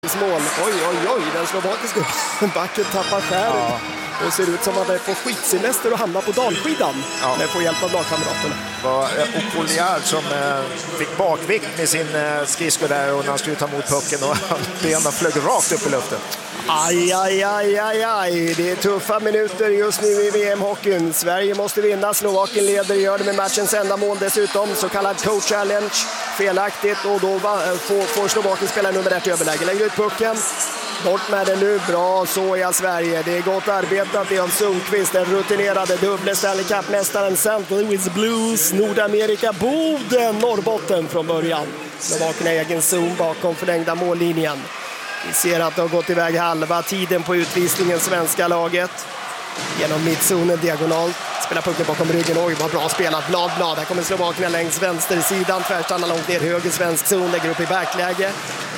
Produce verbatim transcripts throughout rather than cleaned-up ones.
Mål. Oj, oj, oj, den slovakiska backen tappar skäret ja. Och ser ut som att han är på skitsemester och hamnar på dalskidan ja. Men får hjälp av lagkamraterna. Det var Opoliard som eh, fick bakvikt med sin eh, skridsko där och när han skulle ta emot pucken och benen flög rakt upp i luften. Aj, aj, aj, aj, aj. Det är tuffa minuter just nu i V M-hockeyn. Sverige måste vinna, Slovakien leder, gör det med matchens enda mål dessutom. Så kallad coach challenge, felaktigt och då får, får Slovakien spela nummer ett i överläge. Lägger ut pucken, bort med det nu, bra så är Sverige. Det är gott arbetat, det är av Sundqvist, den rutinerade dubbla Stanley Cup-mästaren Saint Louis Blues, Nordamerika, Boden, Norrbotten från början. Slovakien har egen zon bakom förlängda mållinjen. Vi ser att det har gått iväg halva tiden på utvisningen svenska laget. Genom mittzonen diagonalt. Spelar pucken bakom ryggen. Oj, vad bra spelat. Blad, blad. Här kommer Slovakierna längs vänstersidan. Tvärstannar långt ner höger svensk zon. Lägger upp i backläge.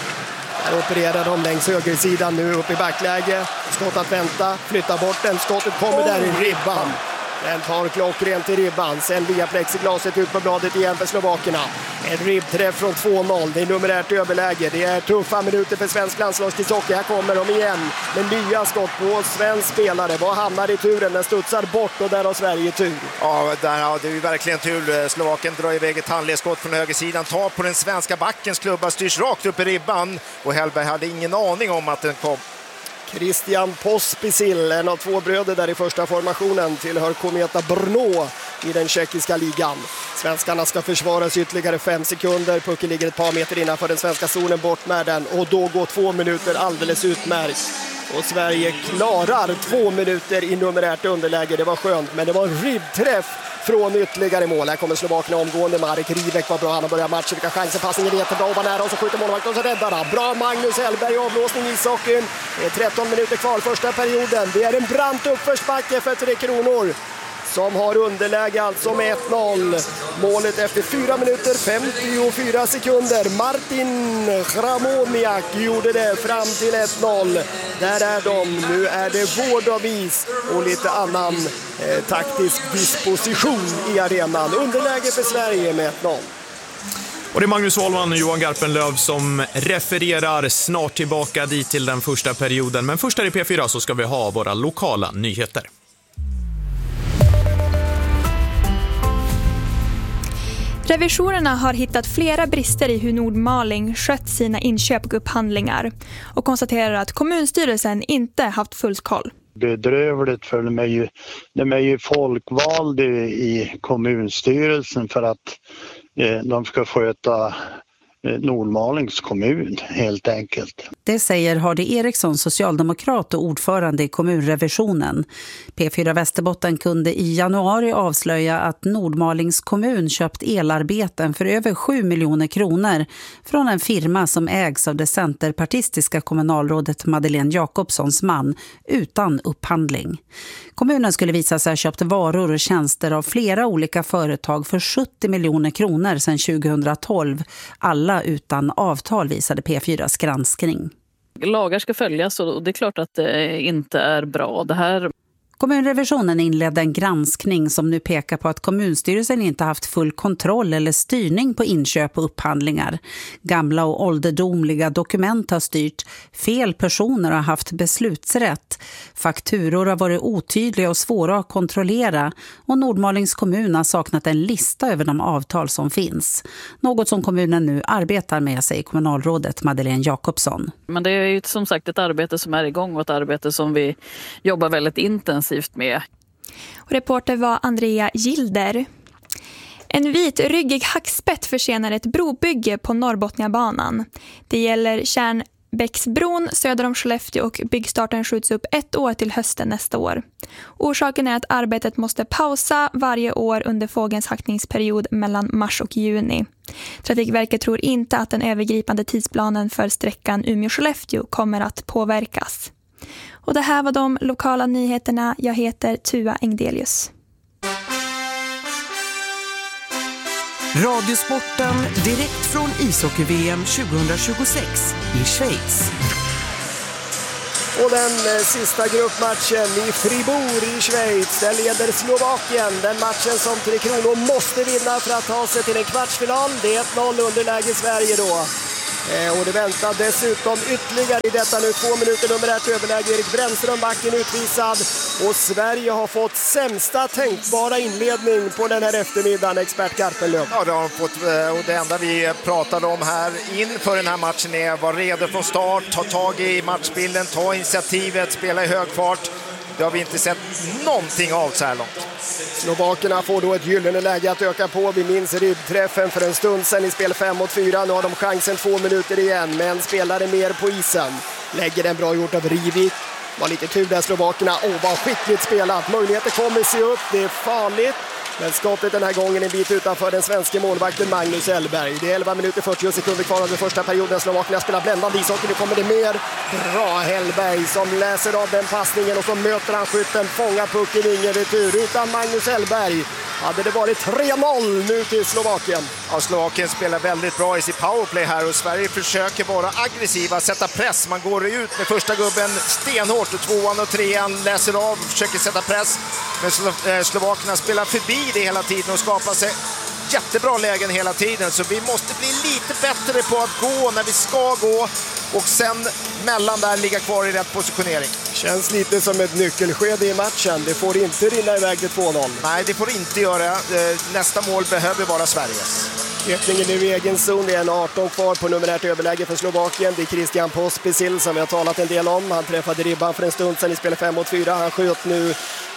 Där opererar de längs högersidan nu upp i backläge. Skott att vänta. Flyttar bort den. Skottet kommer oh. där i ribban. Den tar klockrent i ribban. Sen via plexiglaset ut på bladet igen för Slovakerna. En ribbträff från två noll. Det är numerärt överläge. Det är tuffa minuter för svensk landslagshockey. Här kommer de igen med nya skott på svensk spelare. Vad hamnar i turen? Den studsar bort och där har Sverige tur. Ja, där har det ju verkligen tur. Slovakien drar iväg ett handledsskott från högersidan. Tar på den svenska backens klubba. Styrs rakt upp i ribban. Och Hellberg hade ingen aning om att den kom. Christian Pospisil, en av två bröder där i första formationen, tillhör Kometa Brno i den tjeckiska ligan. Svenskarna ska försvaras ytterligare fem sekunder. Pucken ligger ett par meter innanför den svenska zonen, bort med den. Och då går två minuter alldeles utmärkt. Och Sverige klarar två minuter i numerärt underläge. Det var skönt, men det var en ribbträff från ytterligare mål. Här kommer Slovakien omgående. Marek Rivek var bra, han har börjat matchen. Vilka chanser, passningen är jättebra och var nära och så skjuter målvakt och så räddar han. Bra Magnus Hellberg, avblåsning i ishockeyn. Det är tretton minuter kvar första perioden. Det är en brant uppförsbacke för Tre Kronor som har underläge alltså med ett noll. Målet efter fyra minuter femtiofyra sekunder. Martin Hramomiak gjorde det fram till ett noll. Där är de. Nu är det vård av is och lite annan eh, taktisk disposition i arenan. Underläge för Sverige med ett noll. Och det är Magnus Wahlman och Johan Garpenlöv som refererar, snart tillbaka dit till den första perioden. Men först här i P fyra så ska vi ha våra lokala nyheter. Revisorerna har hittat flera brister i hur Nordmaling skött sina inköp och upphandlingar och konstaterar att kommunstyrelsen inte haft full koll. Bedrövligt, för de är ju, de är ju folkvalda i kommunstyrelsen för att eh, de ska sköta Nordmalings kommun helt enkelt. Det säger Hardy Eriksson, socialdemokrat och ordförande i kommunrevisionen. P fyra Västerbotten kunde i januari avslöja att Nordmalings kommun köpt elarbeten för över sju miljoner kronor från en firma som ägs av det centerpartistiska kommunalrådet Madeleine Jakobssons man utan upphandling. Kommunen skulle visa sig ha köpt varor och tjänster av flera olika företag för sjuttio miljoner kronor sedan tjugohundratolv. Alla utan avtal, visade P fyras granskning. Lagar ska följas och det är klart att det inte är bra. Det här... Kommunrevisionen inledde en granskning som nu pekar på att kommunstyrelsen inte haft full kontroll eller styrning på inköp och upphandlingar. Gamla och ålderdomliga dokument har styrt, fel personer har haft beslutsrätt, fakturor har varit otydliga och svåra att kontrollera och Nordmalings kommun har saknat en lista över de avtal som finns. Något som kommunen nu arbetar med, säger kommunalrådet Madeleine Jakobsson. Men det är ju som sagt ett arbete som är igång och ett arbete som vi jobbar väldigt intensivt med. Och reporter var Andrea Gilder. En vitryggig hackspett försenar ett brobygge på Norrbotniabanan. Det gäller Kärnbäcksbron söder om Skellefteå och byggstarten skjuts upp ett år till hösten nästa år. Orsaken är att arbetet måste pausa varje år under fågelns hackningsperiod mellan mars och juni. Trafikverket tror inte att den övergripande tidsplanen för sträckan Umeå-Skellefteå kommer att påverkas. Och det här var de lokala nyheterna. Jag heter Tua Engdelius. Radiosporten direkt från ishockey-V M tjugohundratjugosex i Schweiz. Och den eh, sista gruppmatchen i Fribourg i Schweiz, där leder Slovakien. Den matchen som Tre Kronor måste vinna för att ta sig till en kvartsfinal. Det är ett noll underläge i Sverige då. Eh, och det väntar dessutom ytterligare i detta nu. Två minuter numerärt överläge. Erik Brännström, backen, utvisad. Och Sverige har fått sämsta tänkbara inledning på den här eftermiddagen, expert Garpenlöv. Ja, det har de fått. Och det enda vi pratade om här inför den här matchen är att vara redo från start, ta tag i matchbilden, ta initiativet, spela i hög fart. Det har vi inte sett någonting av så här långt. Slovakerna får då ett gyllene läge att öka på. Vi minns ribbträffen för en stund sedan i spel fem mot fyra. Nu har de chansen två minuter igen, men spelare mer på isen. Lägger den bra gjort av Rivik. Var lite tur där Slovakerna. Åh, vad skickligt spelat. Möjligheter kommer se upp. Det är farligt. Men skottet den här gången en bit utanför den svenska målvakten Magnus Hellberg. Det är elva minuter fyrtio sekunder kvar av den första perioden. Slovakerna spelar bländande ishockey. Nu kommer det mer. Bra Hellberg som läser av den passningen och så möter han skytten. Fångar pucken, ingen retur. Utan Magnus Hellberg hade det varit tre noll nu till Slovakien. Ja, Slovakien spelar väldigt bra i sitt powerplay här och Sverige försöker vara aggressiva, sätta press. Man går ut med första gubben stenhårt och tvåan och trean läser av, försöker sätta press. Men Slo- Slovakerna spelar förbi det hela tiden och skapar sig jättebra lägen hela tiden. Så vi måste bli lite bättre på att gå när vi ska gå och sen mellan där ligga kvar i rätt positionering. Känns lite som ett nyckelskede i matchen. Det får inte rinna iväg till två noll. Nej, det får inte göra. Nästa mål behöver vara Sveriges. Öppningen nu i egen zon. Det är en arton kvar på numerärt överläge för Slovakien. Det är Christian Pospisil som vi har talat en del om. Han träffade ribban för en stund sedan i spel fem mot fyra. Han sköt nu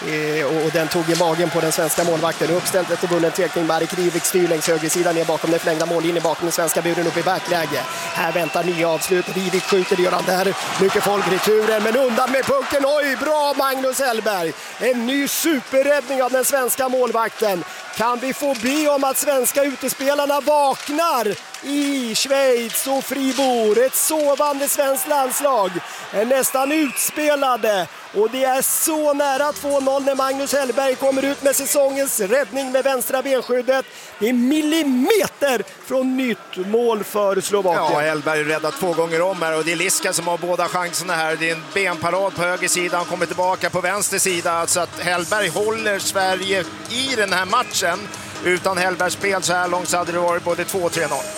och den tog i magen på den svenska målvakten. Uppställt efter bunden tekning. Marek Rivik styr längs högersidan ner bakom den förlängda mållinjen bakom den svenska buren upp i backläge. Här väntar nya avslut. Rivik skjuter, det gör han där. Mycket folk returen, men undan med pucken. Oj, bra Magnus Hellberg. En ny superräddning av den svenska målvakten. Kan vi få be om att svenska utespelarna vaknar i Schweiz och Fribourg? Ett sovande svenskt landslag är nästan utspelade. Och det är så nära två noll när Magnus Hellberg kommer ut med säsongens räddning med vänstra benskyddet. Det är millimeter från nytt mål för Slovakien. Ja, Hellberg räddar två gånger om här och det är Liska som har båda chanserna här. Det är en benparad på höger sida, han kommer tillbaka på vänster sida. Så att Hellberg håller Sverige i den här matchen. Utan Hellbergs spel så här långt så hade det varit både två tre noll.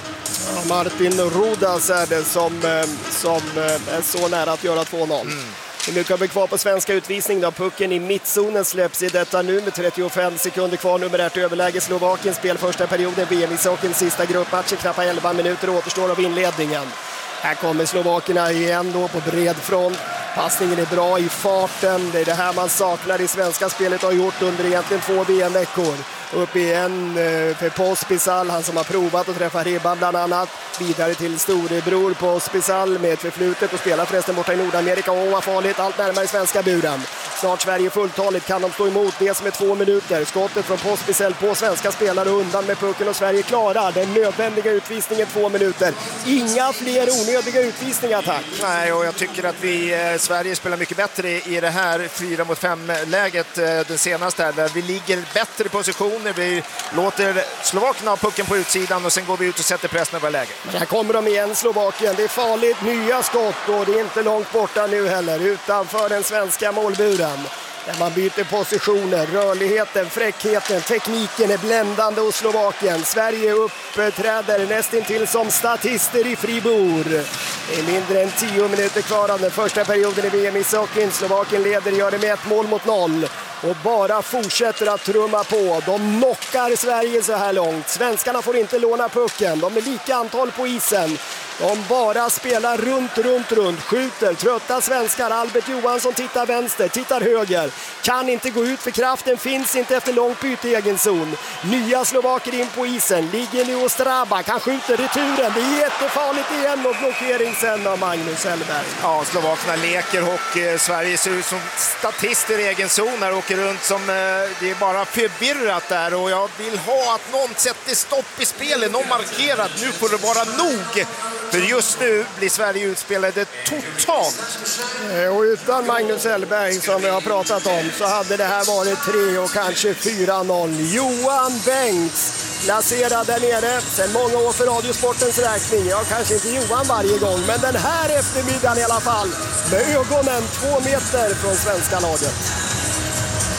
Ja, Martin Rodas är det som, som är så nära att göra två noll. Mm. Nu kommer vi kvar på svenska utvisning då. Pucken i mittzonen släpps i detta nu med trettiofem sekunder kvar. Numerärt överläge Slovakien. Spel första perioden. V M-ishockeyn sista gruppmatchen. Knappt elva minuter återstår av inledningen. Här kommer Slovakerna igen då på bred front. Passningen är bra i farten. Det är det här man saknar i svenska spelet och har gjort under egentligen två V M-veckor. Upp igen för Pospisil, han som har provat att träffa ribban bland annat. Vidare till storebror Pospisil med ett förflutet och spelar förresten borta i Nordamerika. Åh, vad farligt, allt närmare svenska buren. Snart Sverige fulltaligt, kan de stå emot det som är två minuter. Skottet från Pospisil på svenska spelare undan med pucken och Sverige klarar den nödvändiga utvisningen två minuter. Inga fler onödiga utvisningar, tack. Nej, och jag tycker att vi eh, Sverige spelar mycket bättre i det här fyra mot fem läget eh, den senaste här, där vi ligger bättre i position. Vi låter Slovakerna ha pucken på utsidan och sen går vi ut och sätter press när vi har läge. Men här kommer de igen, Slovakien. Det är farligt, nya skott och det är inte långt borta nu heller. Utanför den svenska målburen. Där man byter positioner, rörligheten, fräckheten, tekniken är bländande hos Slovakien. Sverige uppträder nästintill som statister i Fribourg. Det är mindre än tio minuter kvar av den första perioden i V M-ishockeyn. Slovakien leder, gör det med ett mål mot noll. Och bara fortsätter att trumma på. De knockar Sverige så här långt. Svenskarna får inte låna pucken. De är lika antal på isen. De bara spelar runt, runt, runt. Skjuter, trötta svenskar. Albert Johansson tittar vänster, tittar höger. Kan inte gå ut för kraften finns inte efter långt byte i egen zon. Nya slovaker in på isen. Ligger nu och Strabak. Han skjuter returen. Det är jättefarligt igen och blockering sen av Magnus Hellberg. Ja, slovakerna leker hockey. Sverige ser ut som statister i egen zon här. Åker runt som eh, det är bara förvirrat där. Och jag vill ha att någon sätter stopp i spelet. Någon markerar. Nu får det vara nog. För just nu blir Sverige utspelade totalt. Och utan Magnus Hellberg som vi har pratat om så hade det här varit tre och kanske fyra noll. Johan Bengts placerad där nere sedan många år för Radiosportens räkning. Ja, kanske inte Johan varje gång, men den här eftermiddagen i alla fall. Med ögonen två meter från svenska laget.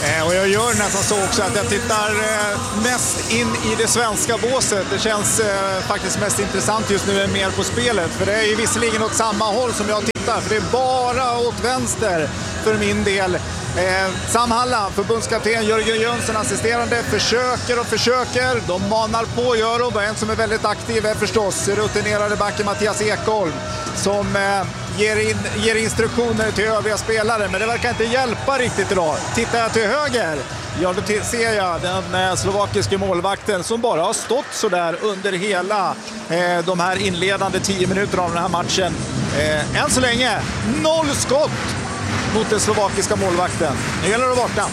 Eh, och jag gör nästan så också att jag tittar eh, mest in i det svenska båset. Det känns eh, faktiskt mest intressant just nu mer på spelet. För det är ju visserligen åt samma håll som jag tittar. För det är bara åt vänster för min del. Eh, Sam Hallam, förbundskapten, Jörgen Jönsson, assisterande, försöker och försöker. De manar på, gör de. En som är väldigt aktiv är förstås rutinerade backen Mattias Ekholm som eh, ger, in, ger instruktioner till övriga spelare. Men det verkar inte hjälpa riktigt idag. Tittar jag till höger, ja då till, ser jag den eh, slovakiske målvakten som bara har stått så där under hela eh, de här inledande tio minuterna av den här matchen. Eh, än så länge, noll skott mot den slovakiska målvakten. Nu gäller det borta.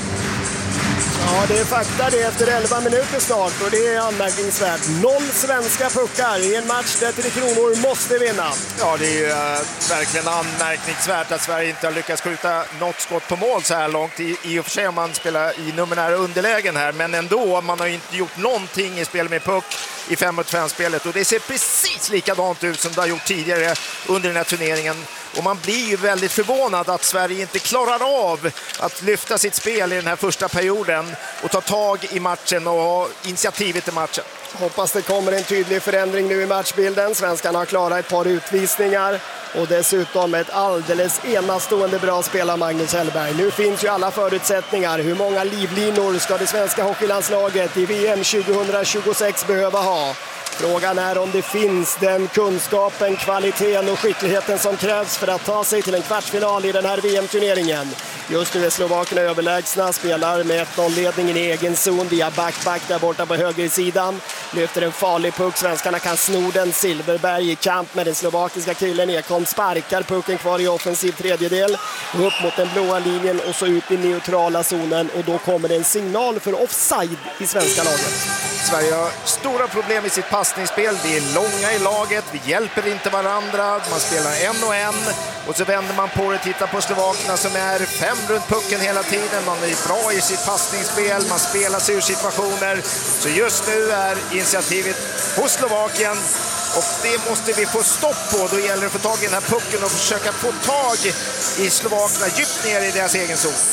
Ja, det är fakta det efter elva minuter snart och det är anmärkningsvärt. Noll svenska puckar i en match där Tre Kronor måste vinna. Ja, det är ju äh, verkligen anmärkningsvärt att Sverige inte har lyckats skjuta något skott på mål så här långt. I, i och för sig om man spelar i numerära underlägen här, men ändå, man har ju inte gjort någonting i spel med puck i fem mot fem-spelet och det ser precis likadant ut som det har gjort tidigare under den här turneringen. Och man blir ju väldigt förvånad att Sverige inte klarar av att lyfta sitt spel i den här första perioden och ta tag i matchen och ha initiativet i matchen. Hoppas det kommer en tydlig förändring nu i matchbilden. Svenskarna har klarat ett par utvisningar och dessutom ett alldeles enastående bra spel av Magnus Hellberg. Nu finns ju alla förutsättningar. Hur många livlinor ska det svenska hockeylandslaget i V M tjugohundratjugosex behöva ha? Frågan är om det finns den kunskapen, kvaliteten och skickligheten som krävs för att ta sig till en kvartsfinal i den här V M-turneringen. Just nu är slovakerna överlägsna, spelar med ett noll-ledningen i egen zon via back-back där borta på högersidan. Lyfter en farlig puck, svenskarna kan sno den. Silverberg i kamp med den slovakiska killen. Ekholm sparkar pucken kvar i offensiv tredjedel. Upp mot den blåa linjen och så ut i neutrala zonen. Och då kommer det en signal för offside i svenska laget. Sverige har stora problem i sitt passningsspel. Vi är långa i laget, vi hjälper inte varandra. Man spelar en och en och så vänder man på det, tittar på slovakerna som är fem runt pucken hela tiden. Man är bra i sitt passningsspel, man spelar sig ur situationer. Så just nu är initiativet hos Slovakien och det måste vi få stopp på. Då gäller det att få tag i den här pucken och försöka få tag i slovakerna djupt ner i deras egen zon.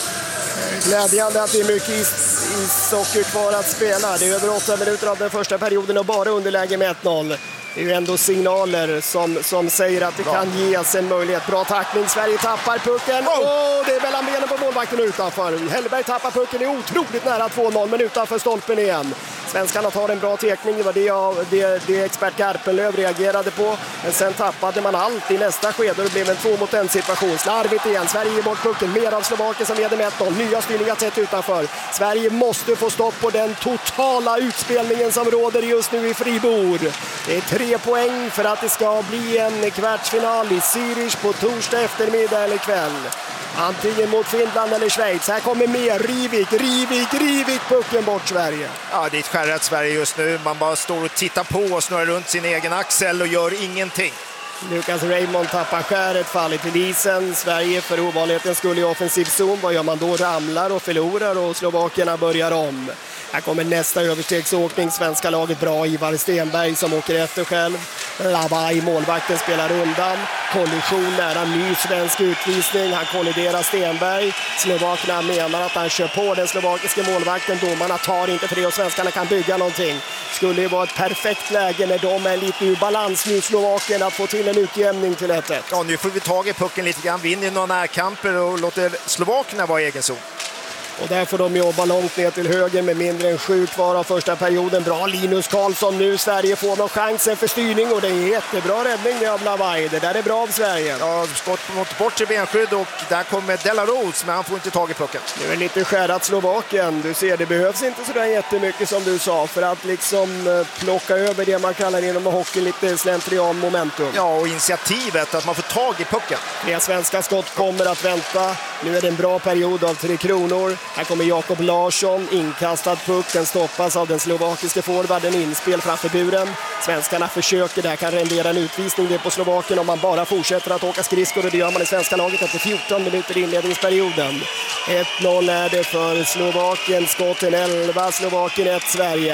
Glädjande att det är mycket ishockey kvar att spela. Det är över åtta minuter av den första perioden och bara underläge med ett noll. Det är ju ändå signaler som, som säger att det Bra. kan ges en möjlighet. Bra tackling, Sverige tappar pucken. Åh, oh, det är mellan benen på målvakten utanför. Hellberg tappar pucken, är otroligt nära två noll men utanför stolpen igen. Svenskarna tar en bra tekning, det var det, jag, det, det expert Garpenlöv reagerade på. Men sen tappade man allt i nästa skede och det blev en två mot en situation. Slarvigt igen, Sverige ger bort pucken. Mer av Slovakien som leder med ett noll. Nya styrningar sett utanför. Sverige måste få stopp på den totala utspelningen som råder just nu i Fribourg. Det är tre poäng för att det ska bli en kvartsfinal i Zürich på torsdag eftermiddag eller kväll. Antingen mot Finland eller Schweiz. Här kommer mer. Rivik, Rivik, Rivik. Pucken bort Sverige. Ja, det är ett skärrat Sverige just nu. Man bara står och tittar på och snurrar runt sin egen axel och gör ingenting. Lucas Raymond tappar skäret, faller till isen. Sverige för ovanligheten skulle i offensiv zon. Vad gör man då? Ramlar och förlorar och slovakerna börjar om. Här kommer nästa överstegsåkning. Svenska laget bra. Ivar Stenberg som åker efter själv. Labai, målvakten, spelar undan. Kollision nära ny svensk utvisning. Han kolliderar Stenberg. Slovakerna menar att han kör på den slovakiska målvakten. Domarna tar inte för det och svenskarna kan bygga någonting. Skulle ju vara ett perfekt läge när de är lite ur balans nu, Slovakien, att få till en utjämning till ett ett. Ja, nu får vi tag i pucken lite grann. Vinner några närkamper och låter slovakerna vara egen zon. Och där får de jobba långt ner till höger med mindre än sju kvar av första perioden. Bra Linus Karlsson nu. Sverige får någon chansen för styrning och det är en jättebra räddning av Lavai. Det där är bra av Sverige. Ja, skott mot bortre benskydd och där kommer Delarose men han får inte tag i pucken. Nu är det lite skärat Slovakien. Du ser, det behövs inte så där jättemycket som du sa för att liksom plocka över det man kallar inom hockey lite slentrian momentum. Ja, och initiativet att man får tag i pucken. Tre svenska skott kommer att vänta. Nu är det en bra period av Tre Kronor. Här kommer Jakob Larsson, inkastad puck, den stoppas av den slovakiska forwarden, inspel framför buren. Svenskarna försöker, där kan rendera en utvisning det på Slovakien om man bara fortsätter att åka skridskor och det gör man i svenska laget efter fjorton minuter i inledningsperioden. ett noll är det för Slovakien, skotten elva, Slovakien ett, Sverige.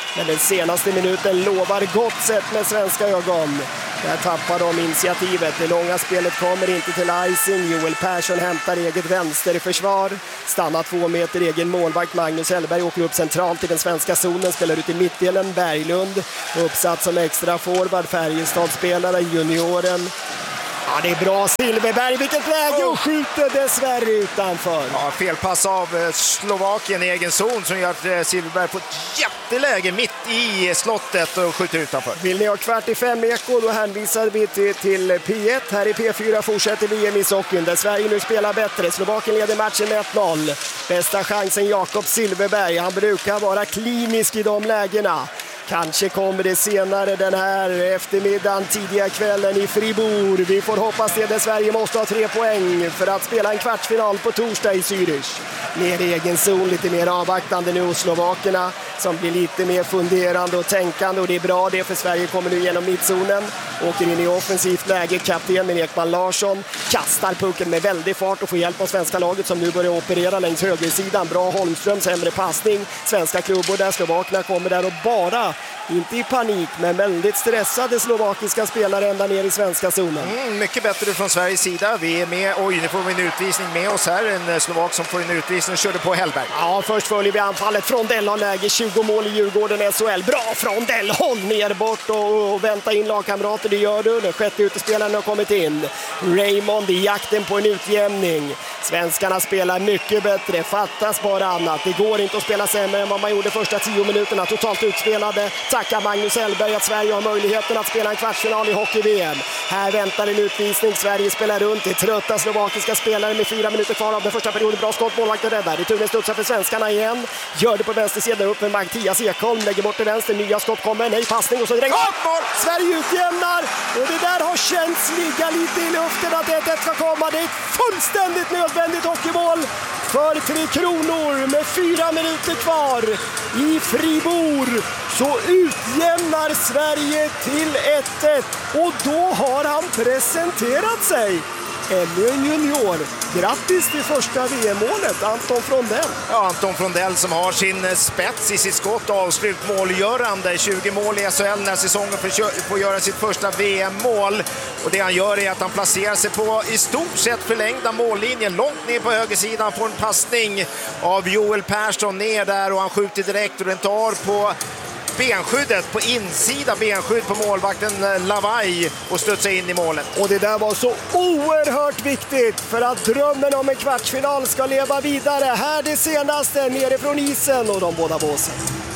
Men den senaste minuten lovar gott sett med svenska ögon. Där tappar de initiativet. Det långa spelet kommer inte till icing. Joel Persson hämtar eget vänster i försvar. Stannar två meter, egen målvakt Magnus Hellberg åker upp centralt i den svenska zonen. Spelar ut i mittdelen. Berglund uppsatt som extra forward. Färjestad-spelare, junioren. Ja, det är bra Silverberg, vilket läge, och skjuter dessvärre utanför. Ja, felpass av Slovakien i egen zon som gör att Silverberg på ett jätteläge mitt i slottet och skjuter utanför. Vill ni ha kvart i fem eko, då hänvisar vi till, till P ett. Här i P fyra fortsätter V M i Sockin där Sverige nu spelar bättre. Slovakien leder matchen med ett noll. Bästa chansen Jakob Silverberg, han brukar vara klinisk i de lägena. Kanske kommer det senare den här eftermiddagen, tidiga kvällen i Fribourg. Vi får hoppas det, där Sverige måste ha tre poäng för att spela en kvartsfinal på torsdag i Zürich. Ner i egen zon, lite mer avvaktande nu hos slovakerna som blir lite mer funderande och tänkande, och det är bra det, för Sverige kommer nu genom mittzonen. Åker in i offensivt läge, kapten Ekman Larsson kastar pucken med väldig fart och får hjälp av svenska laget som nu börjar operera längs högersidan. Bra Holmström, sämre passning. Svenska klubbor där, slovakerna kommer där och bara, inte i panik, men väldigt stressade slovakiska spelare ända ner i svenska zonen. Mm, mycket bättre från Sveriges sida. Vi är med, oj nu får vi en utvisning med oss här. En slovak som får en utvisning och körde på Hellberg. Ja, först följer vi anfallet. Frondell har läge, tjugo mål i Djurgården S H L. Bra Frondell, håll ner bort och, och vänta in lagkamrater, det gör du. Den sjätte utespelaren har kommit in. Raymond i jakten på en utjämning. Svenskarna spelar mycket bättre, fattas bara annat. Det går inte att spela sämre än vad man gjorde första tio minuterna. Totalt utspelade. Tackar Magnus Hellberg att Sverige har möjligheten att spela en kvartsfinal i hockey-V M. Här väntar en utvisning. Sverige spelar runt i trötta slovakiska spelare med fyra minuter kvar av den första perioden. Bra skott, målvakten räddar. Returen studsar för svenskarna igen. Gör det på vänstersidan upp med Mattias Ekholm. Lägger bort till vänster. Nya skott kommer. Nej, passning och så direkt. Oh! Sverige utjämnar. Och det där har känts ligga lite i luften att ett ett ska komma. Det är ett fullständigt nödvändigt hockeymål för Tre Kronor med fyra minuter kvar i Fribourg. Så utjämnar Sverige till ett ett och då har han presenterat sig. Ännu en junior. Grattis till första V M-målet, Anton Frondell. Ja, Anton Frondell som har sin spets i sitt skott, avslut målgörande. tjugo mål i S H L när säsongen får göra sitt första V M-mål. Och det han gör är att han placerar sig på i stort sett förlängda mållinjen. Långt ner på högersidan, får en passning av Joel Persson ner där och han skjuter direkt och den tar på benskyddet, på insida benskydd på målvakten Lavai och studsar in i målet. Och det där var så oerhört viktigt för att drömmen om en kvartsfinal ska leva vidare. Här det senaste nerifrån isen och de båda båsen.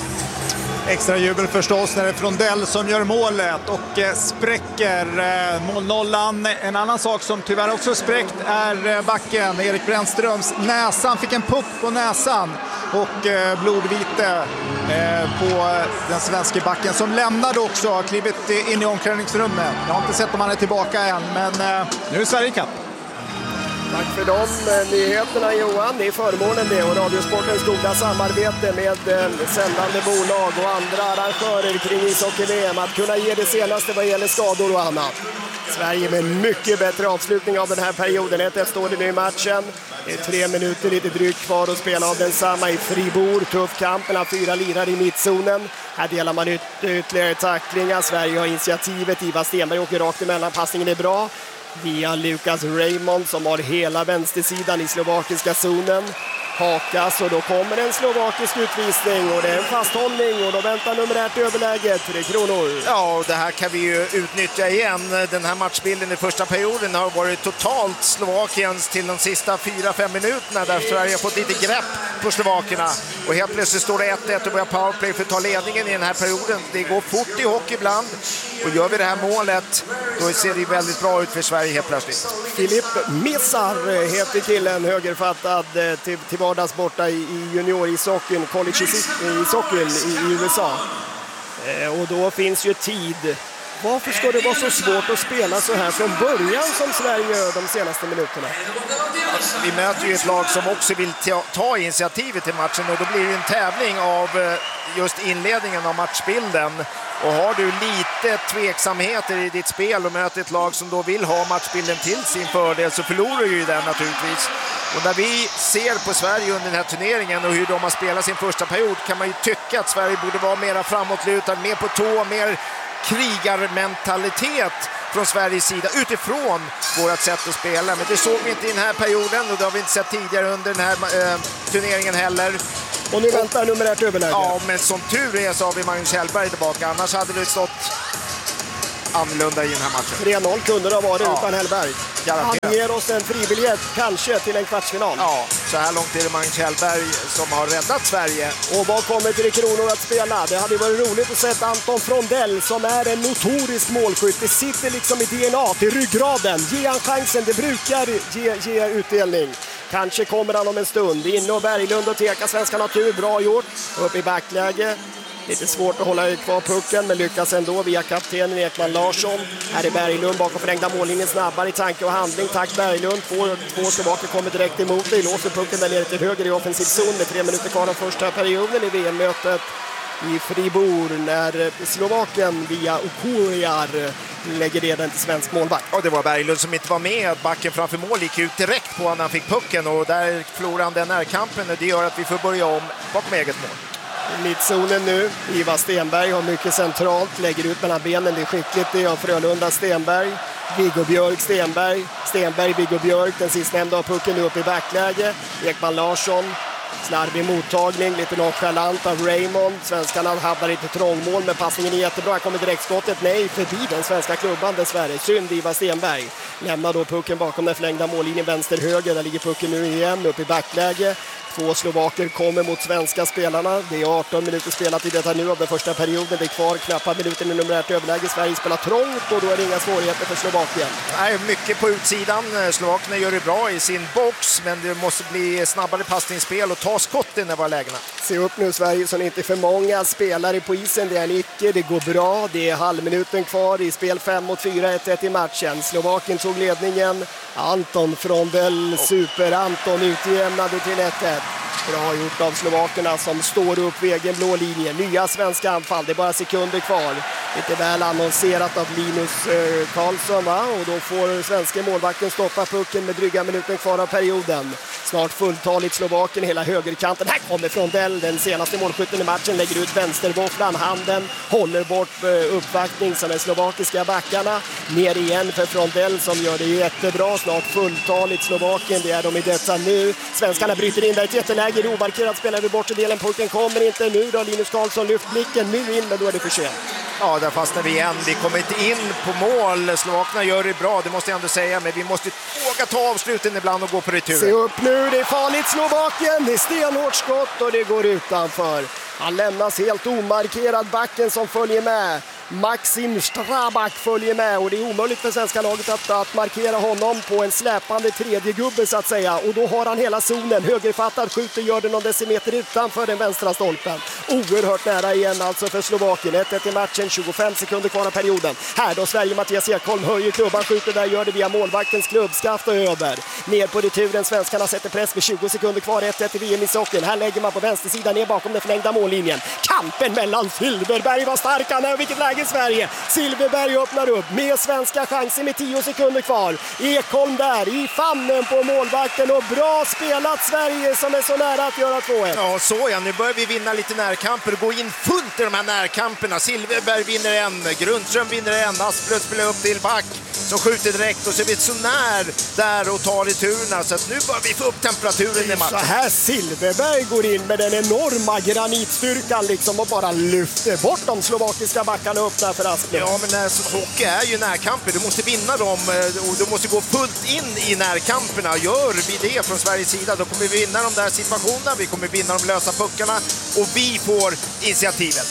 Extra jubel förstås när det är Frondell som gör målet och eh, spräcker eh, målnollan. En annan sak som tyvärr också spräckt är eh, backen. Erik Brännströms näsan, fick en puck på näsan och eh, blodvite eh, på den svenska backen som lämnade också, klivit in i omklädningsrummet. Jag har inte sett om han är tillbaka än, men eh, nu är Sverige kapp. Tack för de nyheterna Johan, det är förmånen det, och Radiosportens goda samarbete med eh, sändande bolag och andra arrangörer kring ishockey-V M att kunna ge det senaste vad gäller skador och annat. Sverige med mycket bättre avslutning av den här perioden. ett ett står det nu i matchen. Det är tre minuter lite drygt kvar att spela av densamma i Fribourg. Tuff kamp mellan fyra lirare i mittzonen. Här delar man ut ytterligare tacklingar. Sverige har initiativet. Ivar Stenberg åker rakt emellan. Passningen är bra. Via Lucas Raymond som har hela vänstersidan i slovakiska zonen. Hakas och då kommer en slovakisk utvisning och det är en fasthållning och då väntar numerärt överläget Tre Kronor. Ja, och det här kan vi ju utnyttja igen. Den här matchbilden i första perioden har varit totalt Slovakiens till de sista fyra fem minuterna där Sverige har fått lite grepp på slovakerna. Och helt plötsligt står det ett ett och börjar powerplay för att ta ledningen i den här perioden. Det går fort i hockey ibland och gör vi det här målet då ser det väldigt bra ut för Sverige helt plötsligt. Filip Missar heter killen, högerfattad till, till vardags borta i, i junior-ishockeyn, college-ishockeyn i, i U S A. Eh, och då finns ju tid Varför ska det vara så svårt att spela så här från början som Sverige gör de senaste minuterna? Vi möter ju ett lag som också vill ta, ta initiativet till matchen, och då blir det en tävling av just inledningen av matchbilden. Och har du lite tveksamheter i ditt spel och möter ett lag som då vill ha matchbilden till sin fördel, så förlorar ju den naturligtvis. Och när vi ser på Sverige under den här turneringen och hur de har spelat sin första period, kan man ju tycka att Sverige borde vara mer framåtlutad, mer på tå, mer krigarmentalitet från Sveriges sida utifrån vårt sätt att spela. Men det såg vi inte i den här perioden, och det har vi inte sett tidigare under den här eh, turneringen heller. Och nu väntar nummer ett överläge. Ja, men som tur är så har vi Magnus Hellberg tillbaka. Annars hade det stått annorlunda i den här matchen. tre noll kunde det ha varit ja. utan Hellberg. Garanterat. Han ger oss en fribiljett kanske till en kvartsfinal. Ja, så här långt är det Magnus Hellberg som har räddat Sverige. Och vad kommer Tre Kronor att spela? Det hade varit roligt att se Anton Frondell som är en notorisk målskytt. Det sitter liksom i D N A till ryggraden. Ge han chansen, det brukar ge, ge utdelning. Kanske kommer han om en stund. Inne och Berglund och Teka, Svenska Natur, bra gjort. Upp i backläge. Lite svårt att hålla kvar pucken, men lyckas ändå via kaptenen Ekman Larsson. Här är Berglund bakom förlängda mållinjen, snabbare i tanke och handling. Tack Berglund, två, två tillbaka kommer direkt emot dig. Låser pucken där nere till höger i offensiv zon med tre minuter kvar av första perioden i V M-mötet i Fribourg, när Slovakien via Okuriar lägger det den till svensk målvakt. Och det var Berglund som inte var med. Backen framför mål gick ut direkt på när han fick pucken, och där förlorade han den närkampen, och det gör att vi får börja om bakom eget mål. I mittzonen nu, Ivar Stenberg har mycket centralt, lägger ut mellan benen, det är skickligt, det är Frölunda Stenberg, Viggo Björk Stenberg, Stenberg Viggo Björk, den sistnämnda har pucken nu upp i backläge, Ekman Larsson, slarvig mottagning, lite nonchalant av Raymond, svenskarna hamnar inte trångmål, men passningen är jättebra, här kommer direktskottet, nej, förbi den svenska klubban dessvärre, synd Ivar Stenberg, lämnar då pucken bakom den förlängda mållinjen vänster-höger, där ligger pucken nu igen, upp i backläge. Två slovaker kommer mot svenska spelarna. Det är arton minuter spelat i detta nu av den första perioden. Det är kvar knappa minuter i numerärt överläge. Sverige spelar trångt, och då är det inga svårigheter för Slovakien. Nej, mycket på utsidan. Slovakerna gör det bra i sin box, men det måste bli snabbare passningsspel och ta skotten när var lägena. Se upp nu Sverige, så inte för många spelare på isen. Det är en icke, det går bra. Det är halvminuten kvar i spel fem mot fyra, ett ett i matchen. Slovakien tog ledningen. Anton Frondell, super Anton utjämnade till ett ett. Bra gjort av slovakerna som står upp vid egen blå linje. Nya svenska anfall, det är bara sekunder kvar. Lite väl annonserat av Linus eh, Karlsson, va? Och då får svenska målvakten stoppa pucken med dryga minuten kvar av perioden. Snart fulltaligt Slovakien, hela högerkanten. Här kommer Frondell, den senaste målskytten i matchen, lägger ut vänstervåfflan, handen, håller bort eh, uppvaktning som är slovakiska backarna. Ner igen för Frondell som gör det jättebra. Snart fulltaligt Slovakien, det är de i detta nu. Svenskarna bryter in där ett jätteläge, det är omarkerat, spelar vi bort i delen, pucken kommer inte nu då. Linus Karlsson lyft blicken nu in, men då är det för sent. Ja, där fastnar vi igen. Vi kommer inte in på mål. Slovakerna gör det bra, det måste jag ändå säga. Men vi måste våga ta avsluten ibland och gå på retur. Se upp nu, det är farligt Slovakien. Det är stenhårt skott och det går utanför. Han lämnas helt omarkerad, backen som följer med. Maxim Strabak följer med, och det är omöjligt för svenska laget att, att markera honom på en släpande tredje gubbe så att säga, och då har han hela zonen, högerfattad, skjuter, gör det någon decimeter utanför den vänstra stolpen. Oerhört nära igen alltså för Slovakien. ett ett i matchen, tjugofem sekunder kvar av perioden. Här då Sverige, Mattias Ekholm höjer klubban, skjuter där, gör det via målvaktens klubbskaft och över. Ner på returen, svenskarna sätter press med tjugo sekunder kvar, ett ett i V M-ishockeyn. Här lägger man på vänstersidan ner bakom den förlängda mållinjen. Kampen mellan Silverberg var stark, han är vilket läge Sverige. Silverberg öppnar upp med svenska chanser med tio sekunder kvar. Ekholm där i famnen på målvakten, och bra spelat Sverige som är så nära att göra två ett. Ja, så ja, nu börjar vi vinna lite närkamper och gå in fullt i de här närkamperna. Silverberg vinner en, Grundström vinner en, Asplöt spelar upp till back som skjuter direkt, och så är vi så när där och tar returerna, så att nu börjar vi få upp temperaturen i matchen. Så här Silverberg går in med den enorma granitstyrkan liksom och bara lyfter bort de slovakiska backarna upp där för Asplöt. Ja, men hockey är ju närkamper, du måste vinna dem och du måste gå fullt in i närkamperna. Gör vi det från Sveriges sida, då kommer vi vinna de där situationerna, vi kommer vinna de lösa puckarna och vi får initiativet.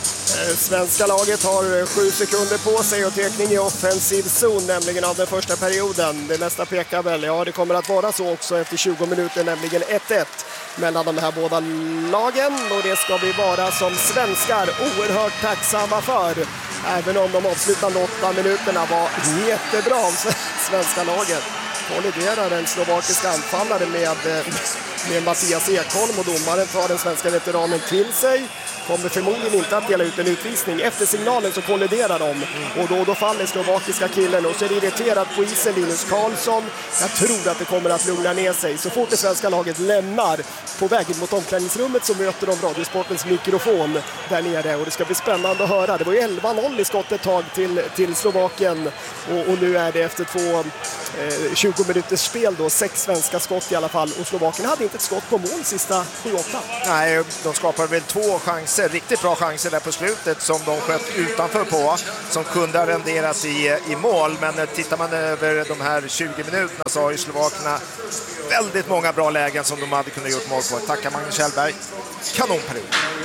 Svenska laget har sju sekunder på sig och tekning i offensiv zon, nämligen av den första perioden. Det mesta pekar väl, ja det kommer att vara så också efter tjugo minuter, nämligen ett ett mellan de här båda lagen, och det ska vi vara som svenskar oerhört tacksamma för. Även om de avslutande åtta minuterna var jättebra av svenska laget. Kolliderar den slovakiska anfallare med, med Mattias Ekholm och domaren tar den svenska veteranen till sig. Kommer förmodligen inte att dela ut en utvisning. Efter signalen så kolliderar de och då, då faller slovakiska killen och så är det irriterat på isen Linus Karlsson. Jag tror att det kommer att lugna ner sig. Så fort det svenska laget lämnar på vägen mot omklädningsrummet så möter de Radiosportens mikrofon där nere och det ska bli spännande att höra. Det var ju elva noll i skott ett tag till, till Slovakien och, och nu är det efter två eh, tjugo minuters spel då, sex svenska skott i alla fall och Slovakien hade inte ett skott på mål sista sju åtta. Nej, de skapar väl två chanser, riktigt bra chanser där på slutet som de sköt utanför på, som kunde ha renderat i, i mål, men tittar man över de här tjugo minuterna så har ju Slovakerna väldigt många bra lägen som de hade kunnat gjort mål på. Tackar Magnus Kjellberg, kanonperiod.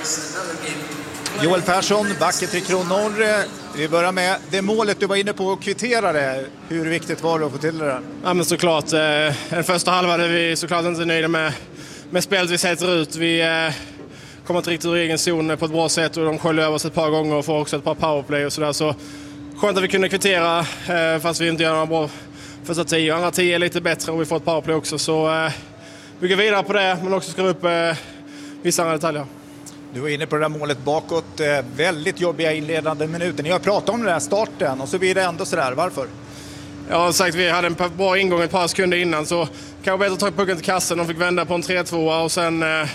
Joel Persson, back i Tre Kronor. Vi börjar med det målet du var inne på och kvitterade. Hur viktigt var det att få till det där? Ja, men såklart. Eh, den första halvan är vi såklart inte nöjda med, med spelet vi sätter ut. Vi eh, kommer inte riktigt ur egen zon på ett bra sätt och de sköljer över oss ett par gånger och får också ett par powerplay och sådär. Så skönt att vi kunde kvittera eh, fast vi inte gör några bra första tio. Andra tio är lite bättre och vi får ett powerplay också. Så eh, vi går vidare på det men också skriva upp eh, vissa andra detaljer. Du var inne på det där målet bakåt, eh, väldigt jobbiga inledande minuter. Ni har pratat om den där starten och så blir det ändå sådär. Varför? Jag har sagt vi hade en bra ingång ett par sekunder innan så kanske bättre att ta pucken till kassen. De fick vända på en tre två och sen eh,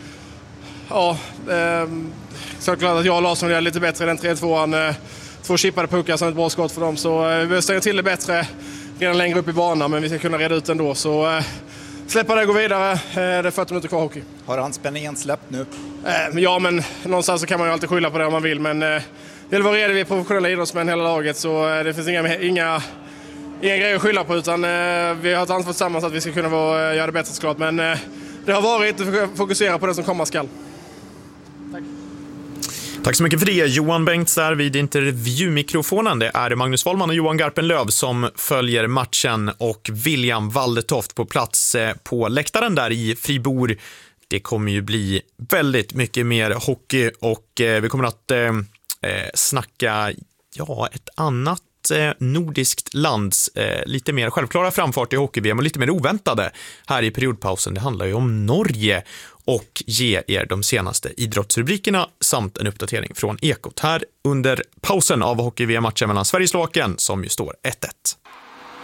ja, eh, så klart att jag och Larsson är lite bättre i den tre tvåan. Eh, två chippade puckar som ett bra skott för dem så eh, vi behöver stänga till det bättre redan längre upp i banan men vi ska kunna reda ut ändå så eh, släppa det och gå vidare. Eh, det är fyrtio minuter kvar hockey. Har anspänningen släppt nu? Eh, ja, men någonstans så kan man ju alltid skylla på det om man vill. Men eh, det var redan vi är professionella idrottsmän hela laget så eh, det finns inga, inga, inga grejer att skylla på utan eh, vi har ett ansvar tillsammans att vi ska kunna vara, eh, göra det bättre såklart. Men eh, det har varit att fokusera på det som komma skall. Tack. Tack så mycket för det. Johan Bengts där vid intervjumikrofonen. Det är Magnus Wollman och Johan Garpenlöv som följer matchen och William Waldetoft på plats på läktaren där i Fribourg. Det kommer ju bli väldigt mycket mer hockey och eh, vi kommer att eh, snacka ja, ett annat eh, nordiskt lands eh, lite mer självklara framfart i hockey-V M och lite mer oväntade här i periodpausen. Det handlar ju om Norge och ge er de senaste idrottsrubrikerna samt en uppdatering från Ekot här under pausen av hockey-V M-matchen mellan Sverige och Slovakien som ju står ett ett.